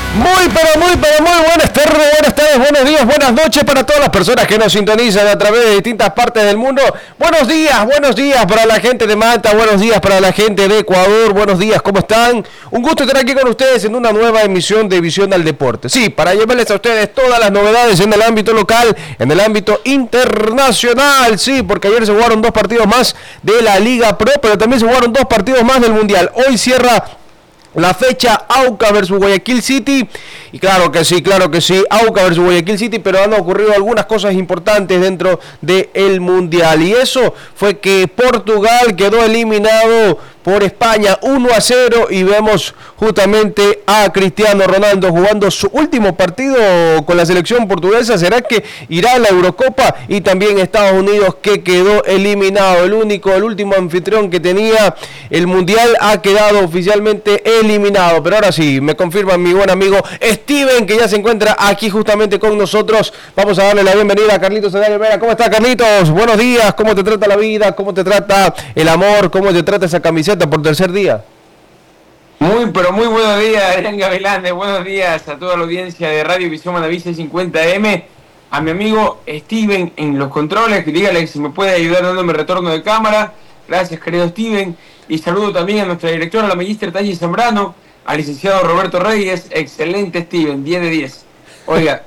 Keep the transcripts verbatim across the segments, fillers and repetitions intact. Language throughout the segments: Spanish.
Muy, pero muy, pero muy buenas tardes, buenas tardes, buenos días, buenas noches para todas las personas que nos sintonizan a través de distintas partes del mundo. Buenos días, buenos días para la gente de Manta, buenos días para la gente de Ecuador, buenos días, ¿cómo están? Un gusto estar aquí con ustedes en una nueva emisión de Visión al Deporte. Sí, para llevarles a ustedes todas las novedades en el ámbito local, en el ámbito internacional, sí, porque ayer se jugaron dos partidos más de la Liga Pro, pero también se jugaron dos partidos más del Mundial. Hoy cierra la fecha Aucas versus Guayaquil City, y claro que sí, claro que sí, Aucas versus Guayaquil City, pero han ocurrido algunas cosas importantes dentro del Mundial, y eso fue que Portugal quedó eliminado por España uno a cero, y vemos justamente a Cristiano Ronaldo jugando su último partido con la selección portuguesa. ¿Será que irá a la Eurocopa? Y también Estados Unidos, que quedó eliminado, el único, el último anfitrión que tenía el Mundial ha quedado oficialmente eliminado. Pero ahora sí, me confirma mi buen amigo Steven, que ya se encuentra aquí justamente con nosotros. Vamos a darle la bienvenida a Carlitos Cedario Vera. ¿Cómo está, Carlitos? Buenos días. ¿Cómo te trata la vida? ¿Cómo te trata el amor? ¿Cómo te trata esa camiseta por tercer día? Muy, pero muy buenos días, Adrián Gavilanes. Buenos días a toda la audiencia de Radio Visión Manaví seiscientos cincuenta eme. A mi amigo Steven en los controles, que dígale si me puede ayudar dándome retorno de cámara. Gracias, querido Steven. Y saludo también a nuestra directora, la magíster Tachi Zambrano, al licenciado Roberto Reyes. Excelente, Steven, diez de diez. Oiga,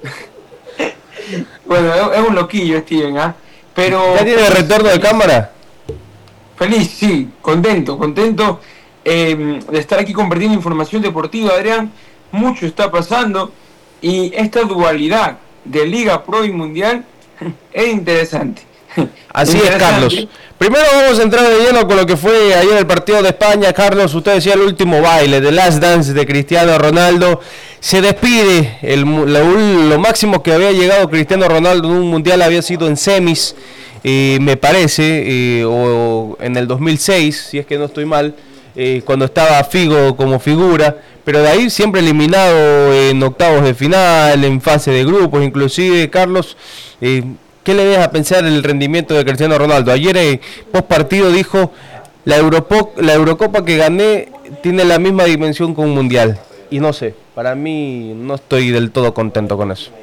bueno, es un loquillo, Steven, ¿ah? ¿eh? Pero ¿ya tiene retorno de cámara? Feliz, sí, contento, contento eh, de estar aquí compartiendo información deportiva, Adrián. Mucho está pasando y esta dualidad de Liga Pro y Mundial es interesante. Así es, Carlos. Primero vamos a entrar de lleno con lo que fue ayer el partido de España. Carlos, usted decía el último baile, The Last Dance de Cristiano Ronaldo. Se despide, el, lo, lo máximo que había llegado Cristiano Ronaldo en un Mundial había sido en semis, eh, me parece, eh, o en el dos mil seis, si es que no estoy mal, eh, cuando estaba Figo como figura, pero de ahí siempre eliminado en octavos de final, en fase de grupos, inclusive. Carlos, eh, ¿qué le deja pensar el rendimiento de Cristiano Ronaldo? Ayer, eh, post partido, dijo: la, Europo, la Eurocopa que gané tiene la misma dimensión que un Mundial. Y no sé, para mí no estoy del todo contento con eso.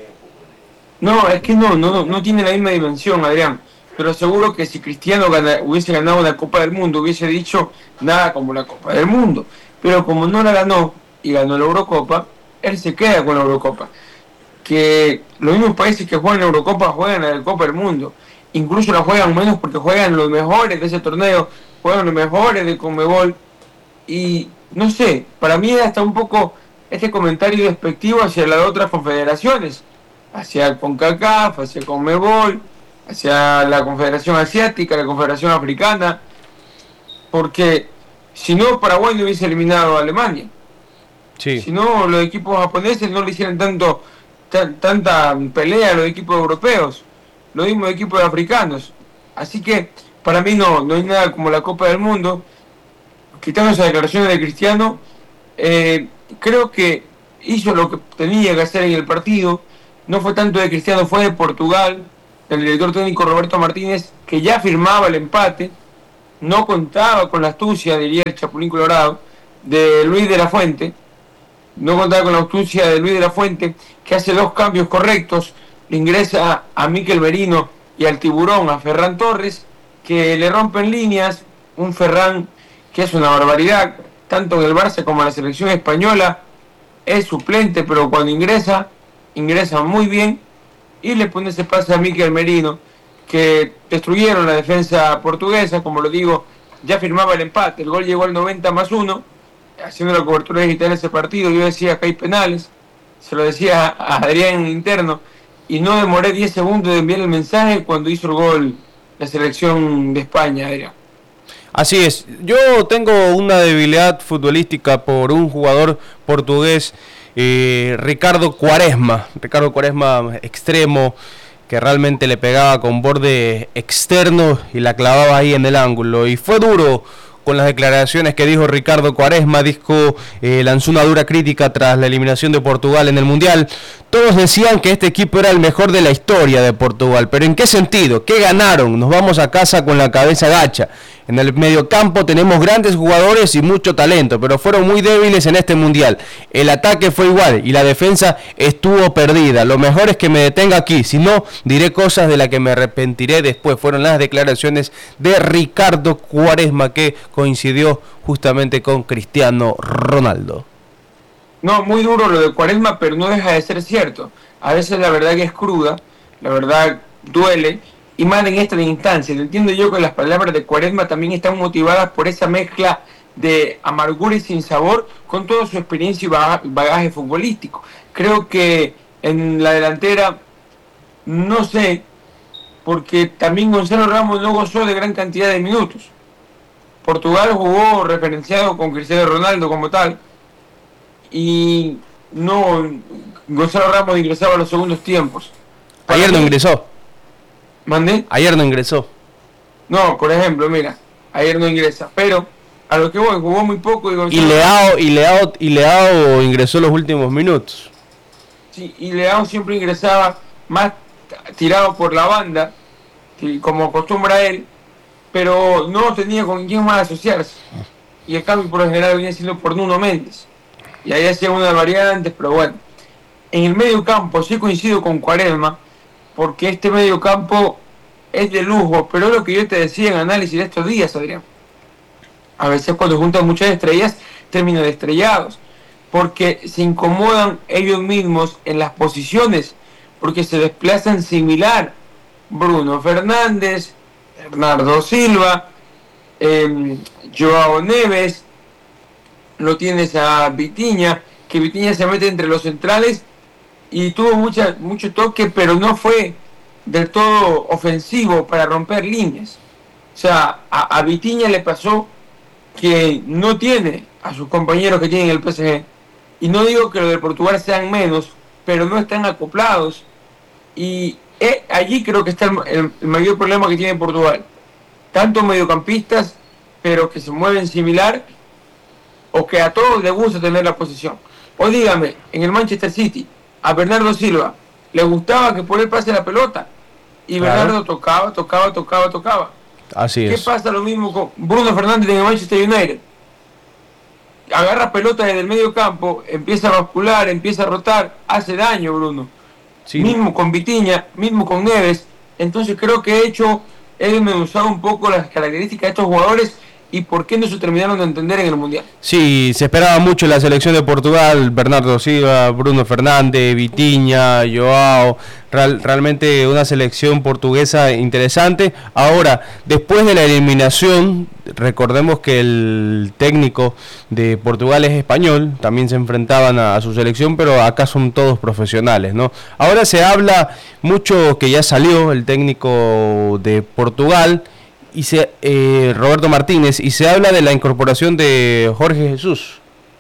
No, es que no, no, no tiene la misma dimensión, Adrián. Pero seguro que si Cristiano gana, hubiese ganado una Copa del Mundo, hubiese dicho nada como la Copa del Mundo. Pero como no la ganó y ganó la Eurocopa, él se queda con la Eurocopa. Que los mismos países que juegan la Eurocopa juegan la Copa del Mundo. Incluso la juegan menos porque juegan los mejores de ese torneo, juegan los mejores de Conmebol. Y no sé, para mí hasta un poco este comentario despectivo hacia las otras confederaciones, hacia CONCACAF, hacia Conmebol, hacia la Confederación Asiática, la Confederación Africana, porque si no, Paraguay no hubiese eliminado a Alemania. Sí. Si no, los equipos japoneses no le hicieran tanto tanta pelea a los equipos europeos, los mismos equipos africanos. Así que para mí no, no hay nada como la Copa del Mundo. Quitando esas declaraciones de Cristiano, eh, creo que hizo lo que tenía que hacer en el partido. No fue tanto de Cristiano, fue de Portugal, el director técnico Roberto Martínez, que ya firmaba el empate, no contaba con la astucia, diría el Chapulín Colorado, de Luis de la Fuente. No contaba con la astucia de Luis de la Fuente, que hace dos cambios correctos, le ingresa a Mikel Merino y al tiburón, a Ferran Torres, que le rompen líneas. Un Ferran que es una barbaridad, tanto en el Barça como en la selección española, es suplente, pero cuando ingresa, ingresa muy bien, y le pone ese pase a Mikel Merino, que destruyeron la defensa portuguesa. Como lo digo, ya firmaba el empate, el gol llegó al noventa más uno, haciendo la cobertura digital de ese partido. Yo decía que hay penales, se lo decía a Adrián interno, y no demoré diez segundos de enviar el mensaje cuando hizo el gol la selección de España, Adrián. Así es, yo tengo una debilidad futbolística por un jugador portugués, eh, Ricardo Quaresma, Ricardo Quaresma extremo, que realmente le pegaba con borde externo y la clavaba ahí en el ángulo, y fue duro con las declaraciones que dijo Ricardo Quaresma. Dijo, eh, lanzó una dura crítica tras la eliminación de Portugal en el Mundial. todos decían que este equipo era el mejor de la historia de Portugal, pero ¿en qué sentido? ¿Qué ganaron? Nos vamos a casa con la cabeza gacha. En el mediocampo tenemos grandes jugadores y mucho talento, pero fueron muy débiles en este mundial. El ataque fue igual y la defensa estuvo perdida. Lo mejor es que me detenga aquí, si no, diré cosas de las que me arrepentiré después. Fueron las declaraciones de Ricardo Quaresma, que coincidió justamente con Cristiano Ronaldo. No, muy duro lo de Quaresma, pero no deja de ser cierto. A veces la verdad que es cruda, la verdad duele, y más en esta instancia. Entiendo yo que las palabras de Quaresma también están motivadas por esa mezcla de amargura y sinsabor con toda su experiencia y bagaje futbolístico. Creo que en la delantera, no sé, porque también Gonzalo Ramos no gozó de gran cantidad de minutos. Portugal jugó referenciado con Cristiano Ronaldo como tal, y no, Gonzalo Ramos ingresaba a los segundos tiempos. Para Ayer no mí, ingresó. ¿Mandé? Ayer no ingresó. No, por ejemplo, mira, ayer no ingresa, pero a lo que voy, jugó muy poco y Gonzalo... Y Leao, y Leao, y Leao ingresó los últimos minutos. Sí, y Leao siempre ingresaba más tirado por la banda, como acostumbra él, pero no tenía con quién más asociarse. Y el cambio por lo general venía siendo por Nuno Méndez. Y ahí hacía unas variantes, pero bueno. En el medio campo sí coincido con Quaresma, porque este medio campo es de lujo, pero es lo que yo te decía en análisis de estos días, Adrián. A veces cuando juntan muchas estrellas, terminan estrellados, porque se incomodan ellos mismos en las posiciones, porque se desplazan similar. Bruno Fernández, Bernardo Silva, eh, Joao Neves, lo tienes a Vitinha, que Vitinha se mete entre los centrales y tuvo mucha, mucho toque, pero no fue del todo ofensivo para romper líneas. O sea, a, a Vitinha le pasó que no tiene a sus compañeros que tienen el P S G. Y no digo que los de Portugal sean menos, pero no están acoplados. Y eh, allí creo que está el, el, el mayor problema que tiene Portugal. Tanto mediocampistas, pero que se mueven similar, o que a todos les gusta tener la posición. O dígame, en el Manchester City, a Bernardo Silva le gustaba que por él pase la pelota, y claro, Bernardo tocaba, tocaba, tocaba, tocaba. Así ¿Qué es. pasa lo mismo con Bruno Fernández en el Manchester United? Agarra pelota desde el medio campo, empieza a bascular, empieza a rotar, hace daño Bruno. Sí. Mismo con Vitinha, mismo con Neves. Entonces creo que he hecho, he desmenuzado un poco las características de estos jugadores y por qué no se terminaron de entender en el Mundial. Sí, se esperaba mucho la selección de Portugal, Bernardo Silva, Bruno Fernández, Vitinha, Joao, real, realmente una selección portuguesa interesante. Ahora, después de la eliminación, recordemos que el técnico de Portugal es español, también se enfrentaban a, a su selección, pero acá son todos profesionales, ¿no? Ahora se habla mucho que ya salió el técnico de Portugal, y se eh, Roberto Martínez, y se habla de la incorporación de Jorge Jesús,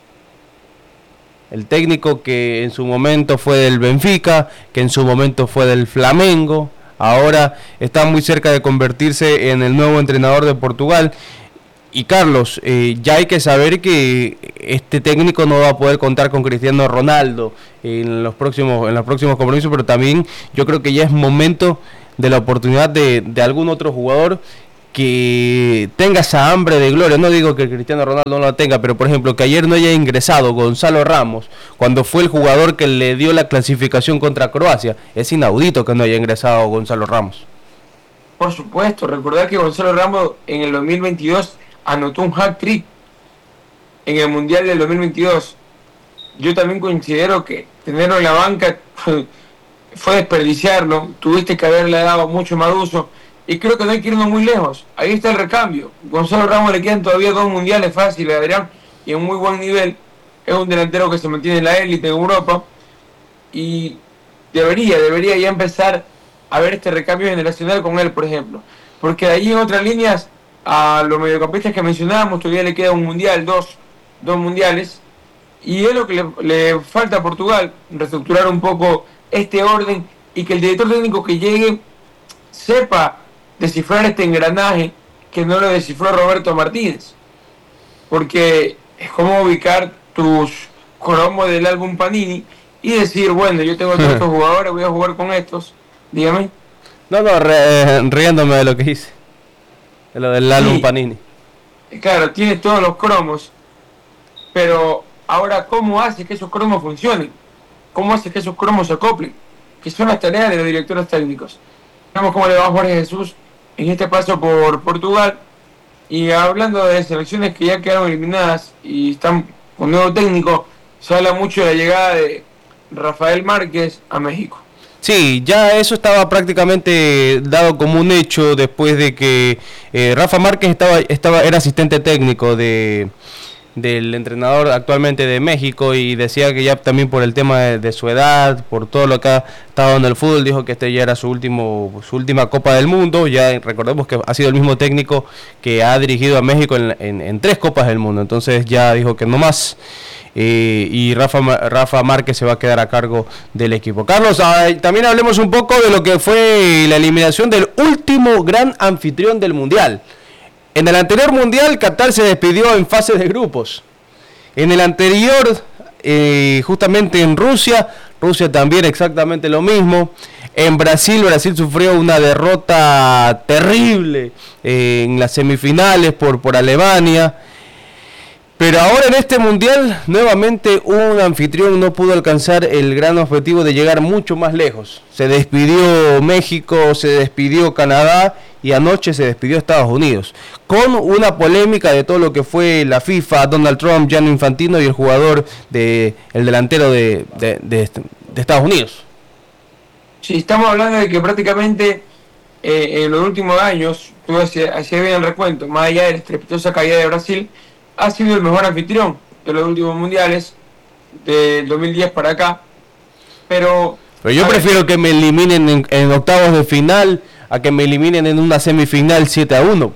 el técnico que en su momento fue del Benfica, que en su momento fue del Flamengo, ahora está muy cerca de convertirse en el nuevo entrenador de Portugal. Y Carlos, eh, ya hay que saber que este técnico no va a poder contar con Cristiano Ronaldo en los próximos en los próximos compromisos, pero también yo creo que ya es momento de la oportunidad de, de algún otro jugador que tenga esa hambre de gloria. No digo que Cristiano Ronaldo no la tenga, pero por ejemplo que ayer no haya ingresado Gonzalo Ramos cuando fue el jugador que le dio la clasificación contra Croacia. Es inaudito que no haya ingresado Gonzalo Ramos. Por supuesto, recordar que Gonzalo Ramos en el dos mil veintidós anotó un hat-trick en el Mundial del dos mil veintidós. Yo también considero que tenerlo en la banca fue desperdiciarlo, tuviste que haberle dado mucho más uso. Y creo que no hay que irnos muy lejos. Ahí está el recambio. Gonzalo Ramos le quedan todavía dos mundiales fáciles, Adrián, y en muy buen nivel. Es un delantero que se mantiene en la élite en Europa. Y debería, debería ya empezar a ver este recambio generacional con él, por ejemplo. Porque de ahí en otras líneas, a los mediocampistas que mencionábamos, todavía le queda un mundial, dos, dos mundiales. Y es lo que le, le falta a Portugal, reestructurar un poco este orden y que el director técnico que llegue sepa descifrar este engranaje que no lo descifró Roberto Martínez, porque es como ubicar tus cromos del álbum Panini y decir, bueno, yo tengo todos estos jugadores, voy a jugar con estos. Dígame. No, no, re, riéndome de lo que hice. De lo del álbum sí, Panini. Claro, tiene todos los cromos. Pero ahora, ¿cómo hace que esos cromos funcionen? ¿Cómo hace que esos cromos se acoplen? Que son las tareas de los directores técnicos. Vemos cómo le va a Jorge Jesús en este paso por Portugal. Y hablando de selecciones que ya quedaron eliminadas y están con nuevo técnico, se habla mucho de la llegada de Rafael Márquez a México. Sí, ya eso estaba prácticamente dado como un hecho después de que eh, Rafa Márquez estaba, estaba era asistente técnico de del entrenador actualmente de México, y decía que ya también por el tema de, de su edad, por todo lo que ha estado en el fútbol, dijo que este ya era su último su última Copa del Mundo. Ya recordemos que ha sido el mismo técnico que ha dirigido a México en, en, en tres Copas del Mundo, entonces ya dijo que no más. Eh, y Rafa, Rafa Márquez se va a quedar a cargo del equipo. Carlos, eh, también hablemos un poco de lo que fue la eliminación del último gran anfitrión del Mundial. En el anterior Mundial, Qatar se despidió en fase de grupos. En el anterior, eh, justamente en Rusia, Rusia también exactamente lo mismo. En Brasil, Brasil sufrió una derrota terrible eh, en las semifinales por, por Alemania. Pero ahora en este Mundial, nuevamente un anfitrión no pudo alcanzar el gran objetivo de llegar mucho más lejos. Se despidió México, se despidió Canadá y anoche se despidió Estados Unidos. Con una polémica de todo lo que fue la FIFA, Donald Trump, Gianni Infantino y el jugador, de el delantero de, de, de, de Estados Unidos. Sí, estamos hablando de que prácticamente eh, en los últimos años, tú hacías bien el recuento, más allá de la estrepitosa caída de Brasil, ha sido el mejor anfitrión de los últimos mundiales, del dos mil diez para acá. Pero, pero yo prefiero ver, que me eliminen en, en octavos de final a que me eliminen en una semifinal siete a uno.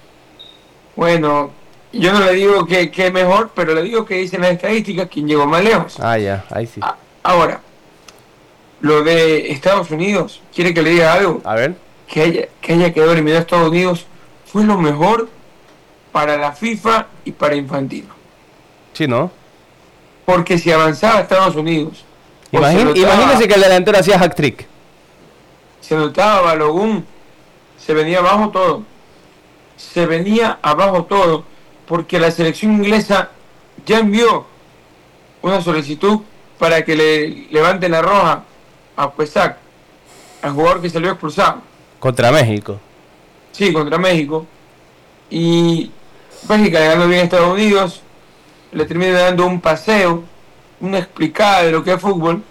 Bueno, yo no le digo que, que es mejor, pero le digo que dicen las estadísticas quién llegó más lejos. Ah, ya, ahí sí. Ahora, lo de Estados Unidos, ¿quiere que le diga algo? A ver. Que haya, que haya quedado eliminado a Estados Unidos fue lo mejor para la FIFA y para Infantino. Sí, ¿no? Porque si avanzaba Estados Unidos... Imagín, notaba, imagínese que el delantero hacía hack-trick. Se notaba Balogun, se venía abajo todo. Se venía abajo todo, porque la selección inglesa ya envió una solicitud para que le levanten la roja a Cuesac, al jugador que salió expulsado. Contra México. Sí, contra México. Y Bélgica le ganó bien a Estados Unidos, le termina dando un paseo, una explicada de lo que es fútbol,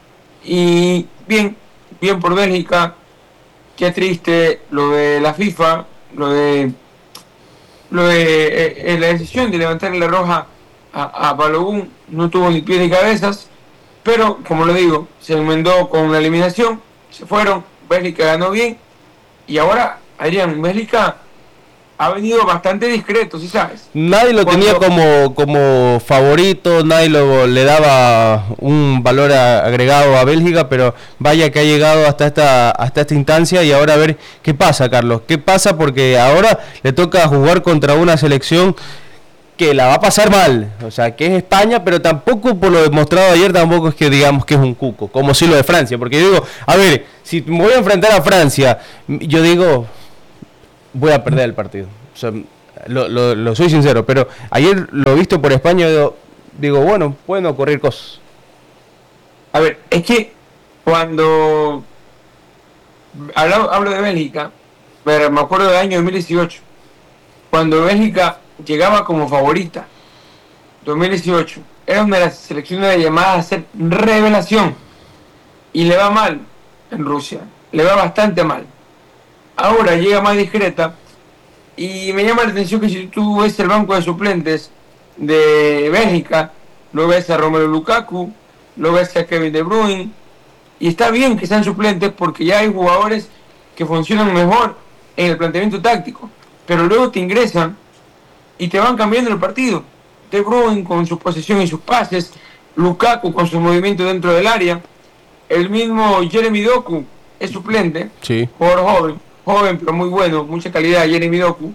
y bien, bien por Bélgica. Qué triste lo de la FIFA, lo de lo de eh, eh, la decisión de levantarle la roja a, a Balogun, no tuvo ni pies ni cabezas, pero como lo digo, se enmendó con la eliminación, se fueron, Bélgica ganó bien, y ahora, Adrián, Bélgica ha venido bastante discreto, ¿sí sabes? Nadie lo Cuando... tenía como, como favorito, nadie lo, le daba un valor a, agregado a Bélgica, pero vaya que ha llegado hasta esta, hasta esta instancia, y ahora a ver qué pasa, Carlos. ¿Qué pasa? Porque ahora le toca jugar contra una selección que la va a pasar mal, o sea, que es España, pero tampoco, por lo demostrado ayer, tampoco es que digamos que es un cuco, como si lo de Francia, porque yo digo, a ver, si me voy a enfrentar a Francia, yo digo... voy a perder el partido. O sea, lo, lo, lo soy sincero, pero ayer lo visto por España, digo, digo, bueno, pueden ocurrir cosas. A ver, es que cuando hablo, hablo de Bélgica, pero me acuerdo del año dos mil dieciocho, cuando Bélgica llegaba como favorita, dos mil dieciocho, era una de las selecciones llamadas a ser revelación, y le va mal en Rusia, le va bastante mal. Ahora llega más discreta, y me llama la atención que si tú ves el banco de suplentes de Bélgica, lo ves a Romelu Lukaku, lo ves a Kevin De Bruyne, y está bien que sean suplentes porque ya hay jugadores que funcionan mejor en el planteamiento táctico, pero luego te ingresan y te van cambiando el partido. De Bruyne con su posesión y sus pases, Lukaku con su movimiento dentro del área, el mismo Jeremy Doku es suplente, sí, jugador joven, joven pero muy bueno, mucha calidad, Jeremy Doku,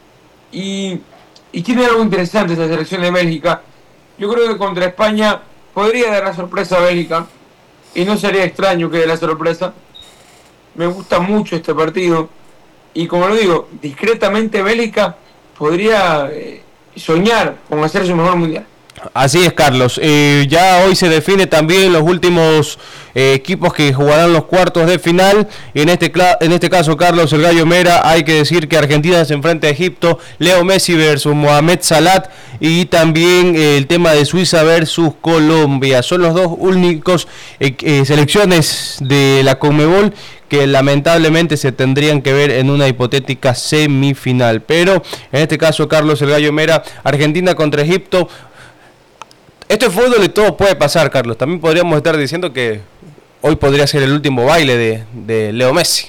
y, y tiene algo interesante esa selección de Bélgica. Yo creo que contra España podría dar la sorpresa a Bélgica, y no sería extraño que dé la sorpresa. Me gusta mucho este partido y, como lo digo, discretamente Bélgica podría eh, soñar con hacer su mejor mundial. Así es, Carlos. Eh, ya hoy se define también los últimos eh, equipos que jugarán los cuartos de final. Y en este en este caso, Carlos, el Gallo Mera, hay que decir que Argentina se enfrenta a Egipto, Leo Messi versus Mohamed Salah, y también eh, el tema de Suiza versus Colombia. Son los dos únicos eh, eh, selecciones de la Conmebol que lamentablemente se tendrían que ver en una hipotética semifinal. Pero en este caso, Carlos, el Gallo Mera, Argentina contra Egipto. Esto es fútbol y todo puede pasar, Carlos. También podríamos estar diciendo que hoy podría ser el último baile de, de Leo Messi.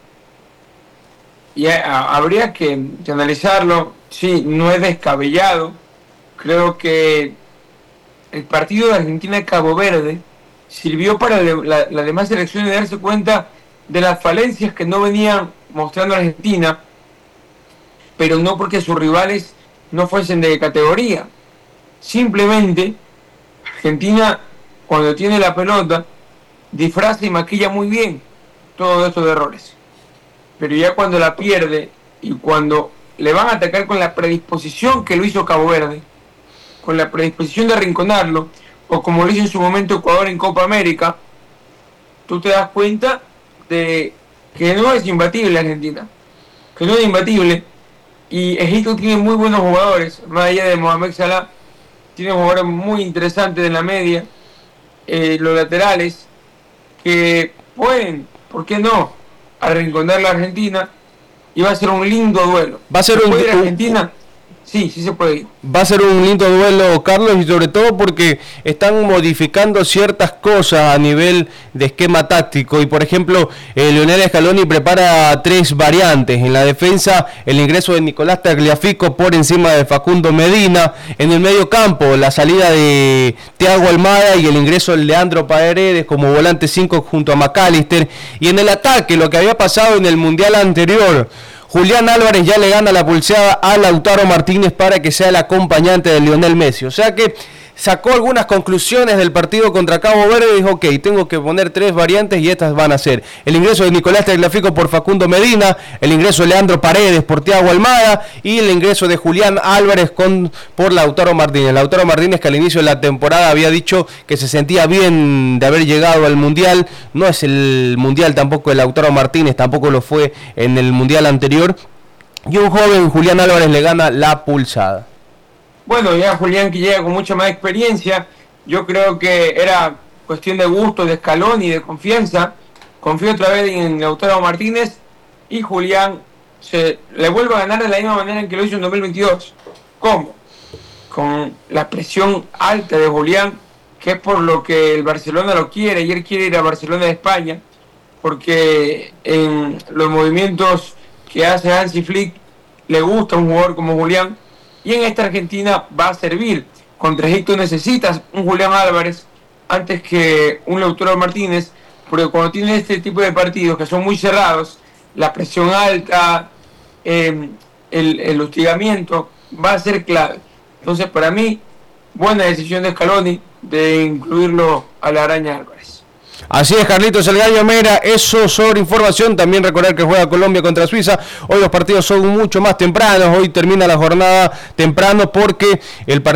Y a, habría que, que analizarlo. Sí, no es descabellado. Creo que el partido de Argentina y Cabo Verde sirvió para la, las demás selecciones darse cuenta de las falencias que no venían mostrando Argentina, pero no porque sus rivales no fuesen de categoría. Simplemente Argentina, cuando tiene la pelota, disfraza y maquilla muy bien todos estos errores. Pero ya cuando la pierde y cuando le van a atacar con la predisposición que lo hizo Cabo Verde, con la predisposición de arrinconarlo, o como lo hizo en su momento Ecuador en Copa América, tú te das cuenta de que no es imbatible Argentina, que no es imbatible. Y Egipto tiene muy buenos jugadores, más allá de Mohamed Salah. Tiene jugadores muy interesantes en la media, eh, los laterales, que pueden, ¿por qué no?, arrinconar la Argentina, y va a ser un lindo duelo. Va a ser un, ¿Puede ir a Argentina? Sí, sí se puede ir. Va a ser un lindo duelo, Carlos, y sobre todo porque están modificando ciertas cosas a nivel de esquema táctico. Y por ejemplo, eh, Lionel Scaloni prepara tres variantes. En la defensa, el ingreso de Nicolás Tagliafico por encima de Facundo Medina. En el medio campo, la salida de Thiago Almada y el ingreso de Leandro Paredes como volante cinco junto a McAllister. Y en el ataque, lo que había pasado en el Mundial anterior, Julián Álvarez ya le gana la pulseada a Lautaro Martínez para que sea el acompañante de Lionel Messi. O sea que sacó algunas conclusiones del partido contra Cabo Verde y dijo, ok, tengo que poner tres variantes y estas van a ser el ingreso de Nicolás Tagliafico por Facundo Medina, el ingreso de Leandro Paredes por Thiago Almada y el ingreso de Julián Álvarez con, por Lautaro Martínez. Lautaro Martínez, que al inicio de la temporada había dicho que se sentía bien de haber llegado al Mundial. No es el Mundial tampoco de Lautaro Martínez, tampoco lo fue en el Mundial anterior. Y un joven Julián Álvarez le gana la pulsada. Bueno, ya Julián, que llega con mucha más experiencia, yo creo que era cuestión de gusto, de escalón y de confianza. Confío otra vez en Lautaro Martínez y Julián se le vuelve a ganar de la misma manera en que lo hizo en dos mil veintidós. ¿Cómo? Con la presión alta de Julián, que es por lo que el Barcelona lo quiere, y él quiere ir a Barcelona de España, porque en los movimientos que hace Hansi Flick le gusta un jugador como Julián. Y en esta Argentina va a servir. Contra Egipto necesitas un Julián Álvarez antes que un Lautaro Martínez, porque cuando tienes este tipo de partidos que son muy cerrados, la presión alta, eh, el, el hostigamiento va a ser clave. Entonces, para mí, buena decisión de Scaloni de incluirlo a la Araña Álvarez. Así es, Carlitos, el Gallo Mera, eso sobre información. También recordar que juega Colombia contra Suiza. Hoy los partidos son mucho más tempranos, hoy termina la jornada temprano porque el partido